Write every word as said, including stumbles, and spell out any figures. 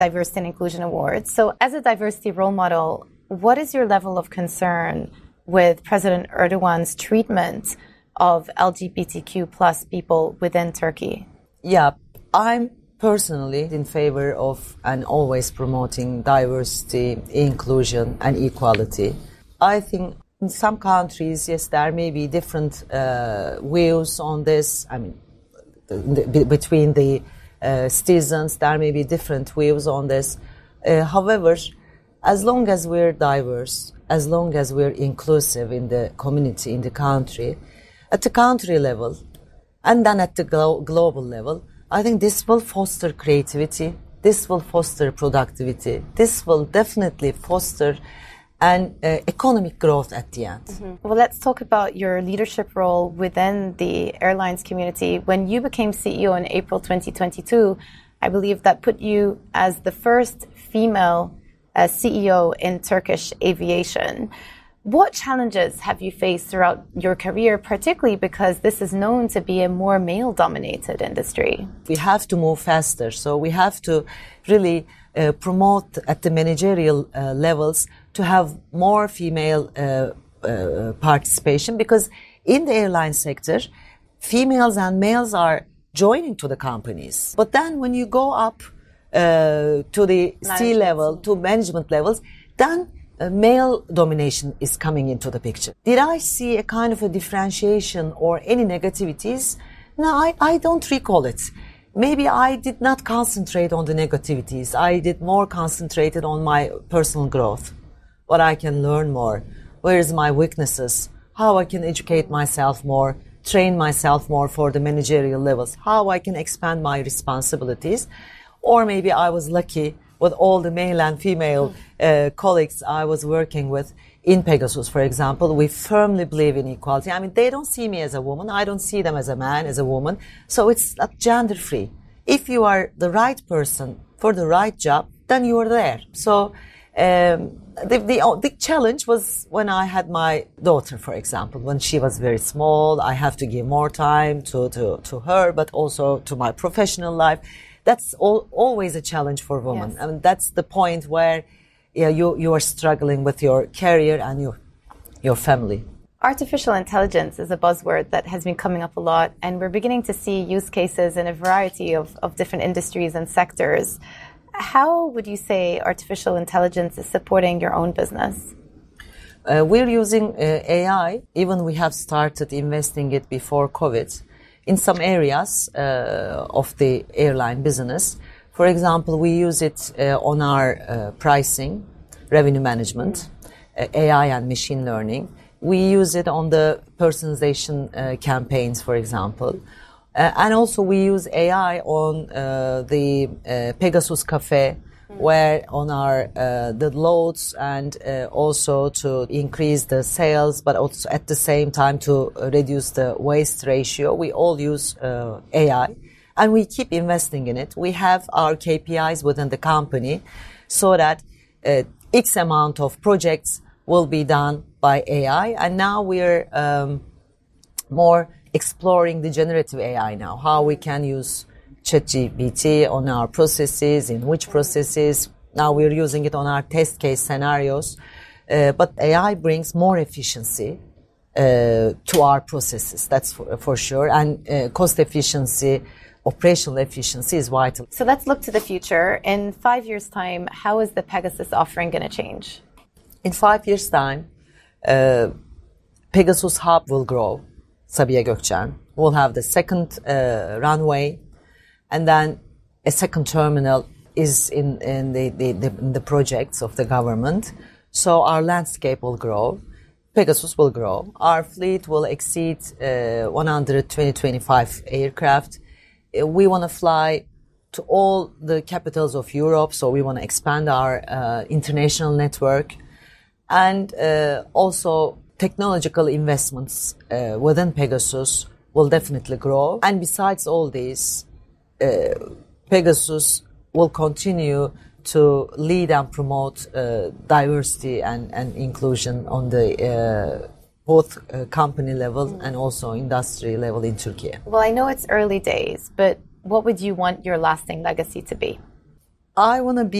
Diversity and Inclusion Awards. So as a diversity role model, what is your level of concern with President Erdogan's treatment of L G B T Q plus people within Turkey? Yeah, I'm personally in favor of and always promoting diversity, inclusion, and equality. I think in some countries, yes, there may be different uh, views on this. I mean, the, the, between the uh, citizens, there may be different views on this. Uh, however, as long as we're diverse, as long as we're inclusive in the community, in the country, at the country level, and then at the glo- global level, I think this will foster creativity, this will foster productivity, this will definitely foster an uh, economic growth at the end. Mm-hmm. Well, let's talk about your leadership role within the airlines community. When you became C E O in April twenty twenty-two, I believe that put you as the first female uh, C E O in Turkish aviation. What challenges have you faced throughout your career, particularly because this is known to be a more male-dominated industry? We have to move faster, so we have to really uh, promote at the managerial uh, levels to have more female uh, uh, participation, because in the airline sector, females and males are joining to the companies. But then when you go up uh, to the C level, to management levels, then Uh, male domination is coming into the picture. Did I see a kind of a differentiation or any negativities? No, I, I don't recall it. Maybe I did not concentrate on the negativities. I did more concentrated on my personal growth, what I can learn more, where is my weaknesses, how I can educate myself more, train myself more for the managerial levels, how I can expand my responsibilities. Or maybe I was lucky with all the male and female uh, colleagues I was working with in Pegasus, for example. We firmly believe in equality. I mean, they don't see me as a woman. I don't see them as a man, as a woman. So it's not gender free. If you are the right person for the right job, then you are there. So um, the, the, the challenge was when I had my daughter, for example, when she was very small. I have to give more time to, to, to her, but also to my professional life. That's all, always a challenge for women. Yes. I mean, that's the point where yeah, you, you are struggling with your career and your, your family. Artificial intelligence is a buzzword that has been coming up a lot, and we're beginning to see use cases in a variety of, of different industries and sectors. How would you say artificial intelligence is supporting your own business? Uh, we're using uh, A I. Even we have started investing it before COVID. In some areas uh, of the airline business. For example, we use it uh, on our uh, pricing, revenue management, uh, A I and machine learning. We use it on the personalization uh, campaigns, for example. Uh, and also we use A I on uh, the uh, Pegasus Cafe, where on our uh, the loads and uh, also to increase the sales, but also at the same time to reduce the waste ratio. We all use uh, A I, and we keep investing in it. We have our K P Is within the company so that uh, X amount of projects will be done by A I, and now we're um, more exploring the generative A I now, how we can use ChatGPT on our processes, in which processes. Now we're using it on our test case scenarios. Uh, but A I brings more efficiency uh, to our processes, that's for, for sure. And uh, cost efficiency, operational efficiency is vital. So let's look to the future. In five years' time, how is the Pegasus offering going to change? In five years' time, uh, Pegasus Hub will grow. Sabiha Gökçen will have the second uh, runway. And then a second terminal is in, in the, the, the, the projects of the government. So our landscape will grow. Pegasus will grow. Our fleet will exceed uh, one hundred twenty, twenty-five aircraft. Uh, we want to fly to all the capitals of Europe. So we want to expand our uh, international network. And uh, also technological investments uh, within Pegasus will definitely grow. And besides all these, Uh, Pegasus will continue to lead and promote uh, diversity and, and inclusion on the uh, both uh, company level mm. and also industry level in Turkey. Well, I know it's early days, but what would you want your lasting legacy to be? I want to be